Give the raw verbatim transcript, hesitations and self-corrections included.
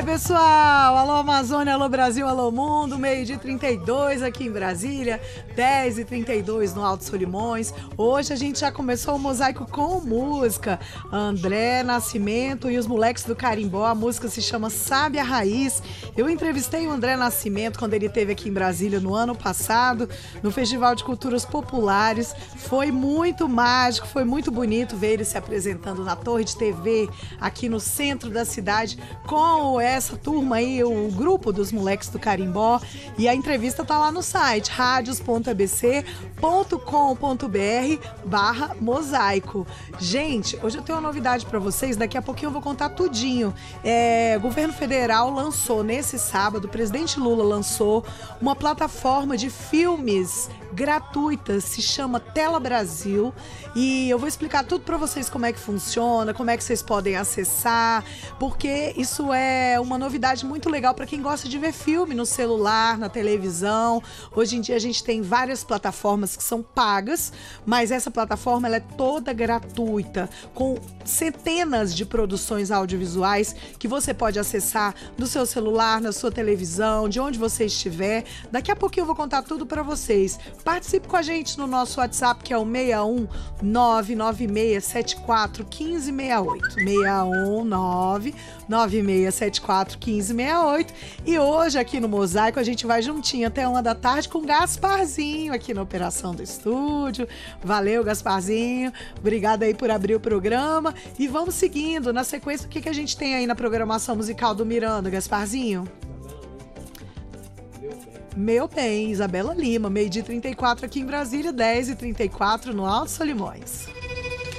pessoal! Alô Amazônia, alô Brasil, alô mundo, meio-dia e trinta e dois aqui em Brasília, dez e trinta e dois no Alto Solimões. Hoje a gente já começou o Mosaico com música. André Nascimento e os moleques do Carimbó, a música se chama Sabe a Raiz. Eu entrevistei o André Nascimento quando ele esteve aqui em Brasília no ano passado, no Festival de Culturas Populares. Foi muito mágico, foi muito bonito ver ele se apresentando na Torre de T V, aqui no centro da cidade, com essa turma aí, o grupo dos moleques do Carimbó. E a entrevista tá lá no site radios ponto a b c ponto com ponto b r barra mosaico. Gente, hoje eu tenho uma novidade para vocês, daqui a pouquinho eu vou contar tudinho. É, o governo federal lançou nesse sábado, o presidente Lula lançou uma plataforma de filmes gratuita, se chama Tela Brasil, e eu vou explicar tudo para vocês como é que funciona, como é que vocês podem acessar, porque isso é uma novidade muito legal para quem gosta de ver filme no celular, na televisão. Hoje em dia a gente tem várias plataformas que são pagas, mas essa plataforma ela é toda gratuita, com centenas de produções audiovisuais que você pode acessar no seu celular, na sua televisão, de onde você estiver. Daqui a pouquinho eu vou contar tudo para vocês. Participe com a gente no nosso WhatsApp, que é o seis um nove nove seis sete quatro um cinco seis oito. seis um nove nove seis sete quatro um cinco seis oito. E hoje aqui no Mosaico a gente vai juntinho até uma da tarde com o Gasparzinho aqui na operação do estúdio. Valeu, Gasparzinho. Obrigada aí por abrir o programa. E vamos seguindo. Na sequência, o que, que a gente tem aí na programação musical do Miranda, Gasparzinho? Meu bem, Isabela Lima, meio-dia e trinta e quatro aqui em Brasília, dez e trinta e quatro no Alto Solimões.